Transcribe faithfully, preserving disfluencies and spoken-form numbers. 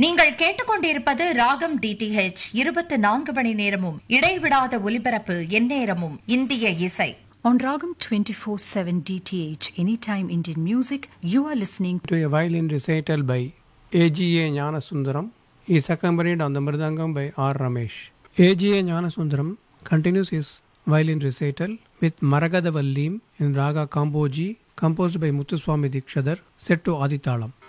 நீங்கள் கேட்டுக்கொண்டிருப்பது ராகம் டிடிஹெச் இருபத்தி நான்கு மணி நேரமும் இடைவிடாத ஒலிபரப்பு எந்நேரமும் இந்திய இசை. On Ragam twenty-four seven D T H, Anytime Indian Music, you are listening to a violin recital by A G A Gnanasundaram. He is accompanied on the mridangam by R. Ramesh. A G A Gnanasundaram continues his violin recital with Maragadavallim in Raga Kamboji, composed by Muthuswami Dikshadhar, set to Aditalam.